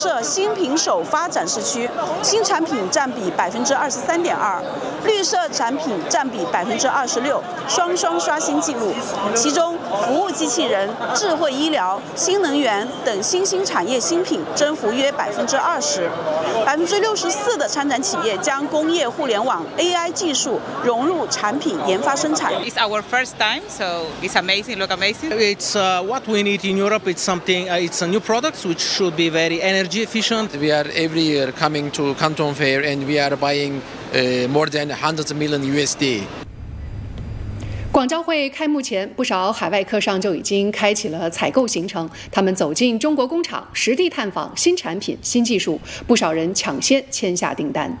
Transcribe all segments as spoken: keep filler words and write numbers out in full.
设新品首发展示区，新产品占比百分之二十三点二，绿色产品占比百分之二十六，双双刷新纪录。其中，服务机器人、智慧医疗、新能源等新兴产业新品增幅约百分之二十。百分之六十四的参展企业将工业互联网 A I 技术融入产品研发生产。 It's our first time, so it's amazing. Look amazing. It's uh, what we need in Europe. It's something. Uh, it's a new product which should be very energy efficient. We are every year coming to Canton Fair and we are buying uh, more than one hundred million U S D. 广交会开幕前，不少海外客商就已经开启了采购行程。他们走进中国工厂，实地探访新产品、新技术，不少人抢先签下订单。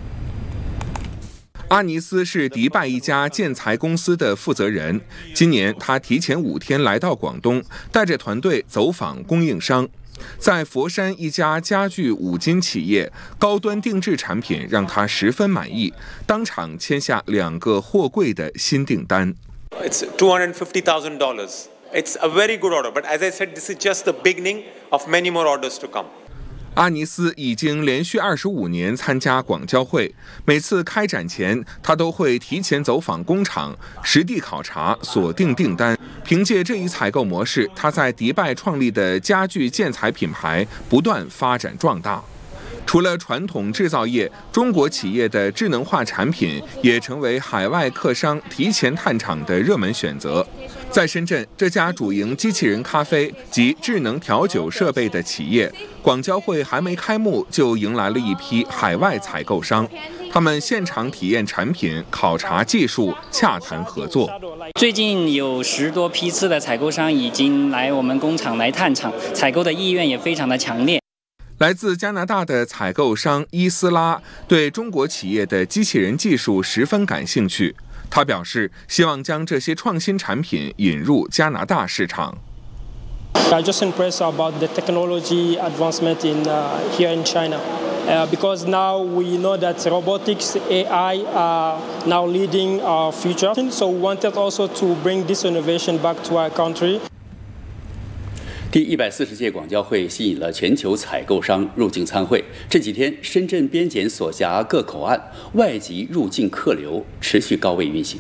阿尼斯是迪拜一家建材公司的负责人，今年他提前五天来到广东，带着团队走访供应商。在佛山一家家具五金企业，高端定制产品让他十分满意，当场签下两个货柜的新订单。 It's two hundred fifty thousand dollars. It's a very good order, but as I said, this is just the beginning of many more orders to come. 阿尼斯已经连续二十五年参加广交会，每次开展前，他都会提前走访工厂，实地考察，锁定订单。凭借这一采购模式，他在迪拜创立的家具建材品牌不断发展壮大。除了传统制造业，中国企业的智能化产品也成为海外客商提前探厂的热门选择。在深圳，这家主营机器人咖啡及智能调酒设备的企业，广交会还没开幕就迎来了一批海外采购商，他们现场体验产品、考察技术、洽谈合作。 最近有十多批次的采购商已经来我们工厂来探厂，采购的意愿也非常的强烈。 来自加拿大的采购商伊斯拉对中国企业的机器人技术十分感兴趣，他表示希望将这些创新产品引入加拿大市场。 I'm just impressed about the technology advancement in uh, here in China, uh, because now we know that robotics, A I are now leading our future. So we wanted also to bring this innovation back to our country. 第一百四十届广交会吸引了全球采购商入境参会。这几天，深圳边检所辖各口岸外籍入境客流持续高位运行。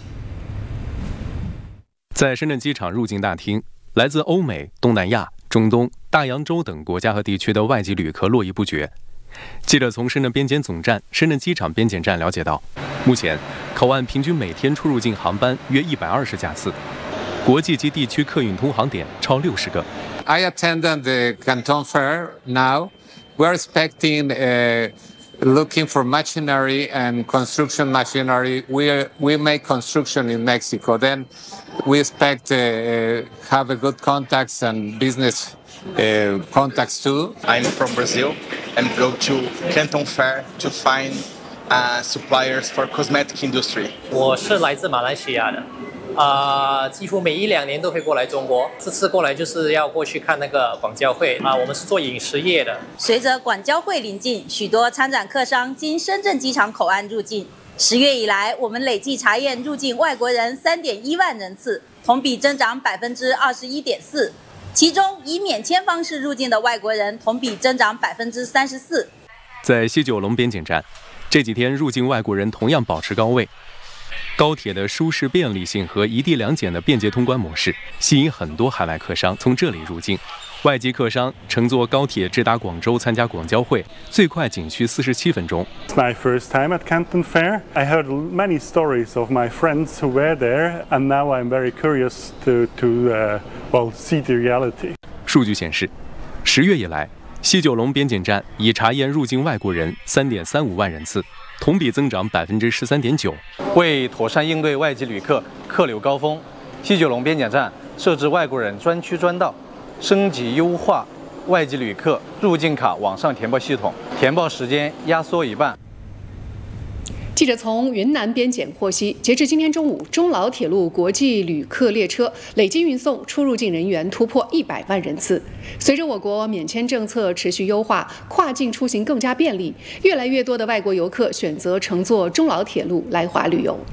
在深圳机场入境大厅，来自欧美、东南亚、中东、大洋洲等国家和地区的外籍旅客络绎不绝。记者从深圳边检总站、深圳机场边检站了解到，目前口岸平均每天出入境航班约一百二十架次，国际及地区客运通航点超六十个。 I attended the Canton Fair now. We're expecting, uh, looking for machinery and construction machinery. We we make construction in Mexico. Then we expect uh, have a good contacts and business uh, contacts too. I'm from Brazil and go to Canton Fair to find uh, suppliers for cosmetic industry. 我是来自马来西亚的。啊、呃，几乎每一两年都会过来中国。这次过来就是要过去看那个广交会啊、呃，我们是做饮食业的。 随着广交会临近，许多参展客商经深圳机场口岸入境。十月以来，我们累计查验入境外国人三点一万人次，同比增长百分之二十一点四。其中，以免签方式入境的外国人同比增长百分之三十四。 在西九龙边检站，这几天入境外国人同样保持高位。高铁的舒适便利性和一地两检的便捷通关模式，吸引很多海外客商从这里入境。外籍客商乘坐高铁直达广州参加广交会，最快仅需四十七分钟。 It's my first time at Canton Fair. I heard many stories of my friends who were there, and now I'm very curious to to uh, well see the reality. 数据显示，十月以来，西九龙边检站已查验入境外国人三点三五万人次。同比增长百分之十三点九。 为妥善应对外籍旅客客流高峰，西九龙边检站设置外国人专区专道，升级优化外籍旅客入境卡网上填报系统，填报时间压缩一半。 记者从云南边检获悉，截至今天中午，中老铁路国际旅客列车累计运送出入境人员突破一百万人次。随着我国免签政策持续优化，跨境出行更加便利，越来越多的外国游客选择乘坐中老铁路来华旅游。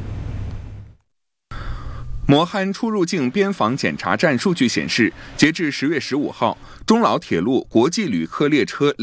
摩憨出入境边防检查站数据显示，截至十月十五号，中老铁路国际旅客列车